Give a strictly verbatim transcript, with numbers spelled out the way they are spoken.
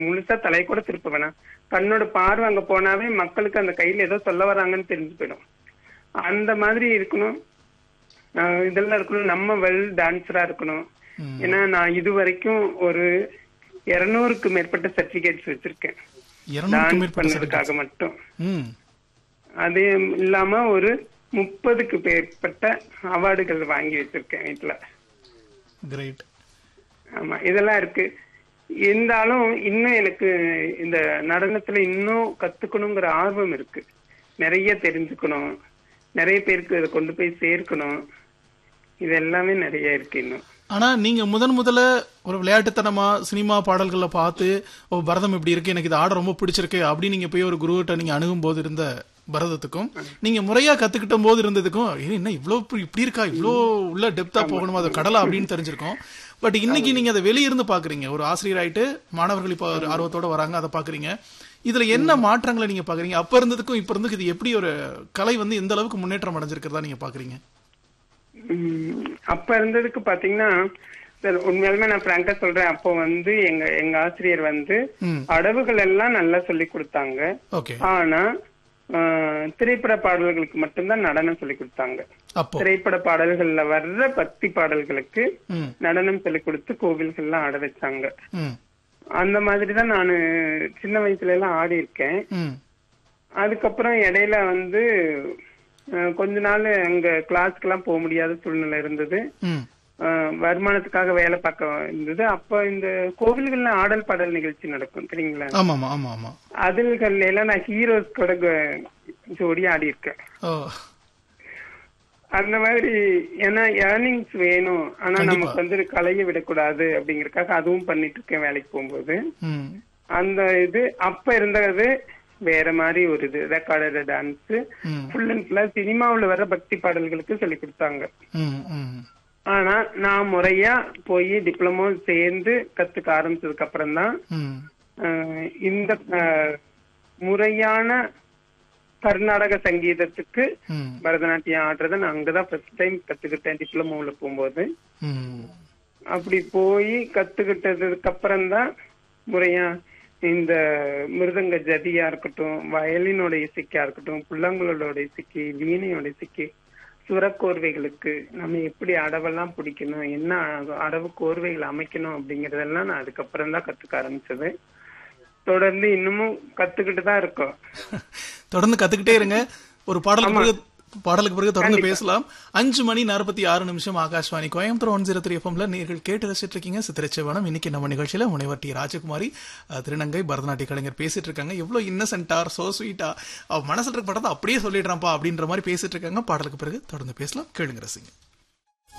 முழுசா தலையை கூட திருப்ப வேணாம். கண்ணோட பார்வை அங்க போனாவே மக்களுக்கு அந்த கையில ஏதோ சொல்ல வராங்கன்னு தெரிஞ்சு போயிடும். அந்த மாதிரி இருக்கணும். ஆஹ் இதெல்லாம் இருக்கணும். நம்ம வெல் டான்ஸரா இருக்கணும். ஏன்னா நான் இது வரைக்கும் ஒரு இருநூறுக்கு மேற்பட்ட சர்டிபிகேட்ஸ் வச்சிருக்கேன் டான்ஸ் பண்ணதுக்காக மட்டும். அது இல்லாம ஒரு முப்பதுக்கு மேற்பட்ட அவார்டுகள் வாங்கி வச்சிருக்கேன் வீட்டுல. கிரேட். ஆமா, இதெல்லாம் இருக்கு. இருந்தாலும் இன்னும் எனக்கு இந்த நடனத்துல இன்னும் கத்துக்கணுங்கிற ஆர்வம் இருக்கு. நிறைய தெரிஞ்சுக்கணும், நிறைய பேருக்கு இதை கொண்டு போய் சேர்க்கணும். இது எல்லாமே நிறைய இருக்கு இன்னும். ஆனா நீங்க முதன் முதல்ல ஒரு விளையாட்டுத்தனமா சினிமா பாடல்களை பார்த்து ஓ பரதம் இப்படி இருக்கு, எனக்கு இது ஆட ரொம்ப பிடிச்சிருக்கு அப்படின்னு நீங்க போய் ஒரு குருகிட்ட நீங்க அணுகும் போது இருந்த பரதத்துக்கும் நீங்க முறையா கத்துக்கிட்ட போது இருந்ததுக்கும் என்ன இவ்வளவு இப்படி இருக்கா, இவ்வளோ உள்ள டெப்தா போகணுமா, அது கடலா அப்படின்னு தெரிஞ்சிருக்கும். பட் இன்னைக்கு நீங்க அதை வெளியிருந்து பாக்குறீங்க, ஒரு ஆசிரியர் ஆயிட்டு மாணவர்கள் இப்ப ஆர்வத்தோட வராங்க, அதை பாக்குறீங்க. இதுல என்ன மாற்றங்களை நீங்க பாக்குறீங்க? அப்ப இருந்ததுக்கும் இப்ப இருந்துக்கு இது எப்படி ஒரு கலை வந்து எந்த அளவுக்கு முன்னேற்றம் அடைஞ்சிருக்கிறதா நீங்க பாக்குறீங்க? அப்ப இருந்ததுக்கு பாத்தீங்கன்னா உண்மையாலுமே நான் பிராங்கா சொல்றேன். அப்போ வந்து எங்க எங்க ஆசிரியர் வந்து அடவுகள் எல்லாம் நல்லா சொல்லி கொடுத்தாங்க. ஆனா திரைப்பட பாடல்களுக்கு மட்டும்தான் நடனம் சொல்லி கொடுத்தாங்க. திரைப்பட பாடல்கள்ல வர்ற பக்தி பாடல்களுக்கு நடனம் சொல்லி கொடுத்து கோவில்கள்லாம் ஆட வச்சாங்க. அந்த மாதிரிதான் நானு சின்ன வயசுல எல்லாம் ஆடி இருக்கேன். அதுக்கப்புறம் இடையில வந்து கொஞ்ச நாள் அங்க கிளாஸ்க்கு எல்லாம் போக முடியாத சூழ்நிலை இருந்தது. வருமானத்துக்காக வேலை பார்க்க இருந்தது. அப்ப இந்த கோவில்கள்ல ஆடல் பாடல் நிகழ்ச்சி நடக்கும் தெரியுங்களா? அதுகள்ல எல்லாம் நான் ஹீரோஸ் கூட ஜோடி ஆடி இருக்கேன். அந்த மாதிரி ஏன்னா ஏர்னிங்ஸ் வேணும், ஆனா நமக்கு வந்து கலையை விடக்கூடாது அப்படிங்கறதுக்காக அதுவும் பண்ணிட்டு இருக்கேன் வேலைக்கு போகும்போது. அந்த இது அப்ப இருந்தது வேற மாதிரி ஒரு இது ரெக்கார்டட் டான்ஸ் ஃபுல் அண்ட் ஃபுல்லா சினிமாவுல வர பக்தி பாடல்களுக்கு சொல்லி கொடுத்தாங்க. ஆனா நான் முறையா போய் டிப்ளமோ சேர்ந்து கத்துக்க ஆரம்பிச்சதுக்கு அப்புறம் தான் இந்த முறையான கர்நாடக சங்கீதத்துக்கு பரதநாட்டியம் ஆடுறத நான் அங்கதான் ஃபர்ஸ்ட் டைம் கத்துக்கிட்டேன் டிப்ளமோல போகும்போது. அப்படி போய் கத்துக்கிட்டதுக்கு அப்புறம் தான் முறையா இந்த மிருதங்க ஜதியா இருக்கட்டும், வயலினோட இசைக்கா இருக்கட்டும், புல்லாங்குழலோட இசைக்கு, வீணையோட இசைக்கு, சுரக்கோர்வைகளுக்கு நம்ம எப்படி அடவெல்லாம் பிடிக்கணும், என்ன அடவு கோர்வைகள் அமைக்கணும் அப்படிங்கறதெல்லாம் நான் அதுக்கப்புறம் தான் கத்துக்க ஆரம்பிச்சது. தொடர்ந்து இன்னமும் கத்துக்கிட்டு தான் இருக்கோம். தொடர்ந்து கத்துக்கிட்டே இருங்க. ஒரு பாடலுக்கு பாடலுக்கு பிறகு தொடர்ந்து பேசலாம். அஞ்சு மணி நாற்பத்தி ஆறு நிமிஷம் Akashvani Coimbatore one zero three எஃப்எம்ல நீங்கள் கேட்டு ரசிச்சிட்டு இருக்கீங்க சித்திரச்சிவனம். இன்னைக்கு நம்ம நிகழ்ச்சியில முனைவர் டி ராஜகுமாரி திருநங்கை பரதநாட்டிய கலைஞர் பேசிட்டு இருக்காங்க. எவ்வளவு இன்னசென்டா சோ ஸ்வீட்டா அவ மனசுல இருக்க படத்தை அப்படியே சொல்லிடுறான்ப்பா அப்படின்ற மாதிரி பேசிட்டு இருக்காங்க. பாடலுக்கு பிறகு தொடர்ந்து பேசலாம். கேளுங்க, ரசிங்க.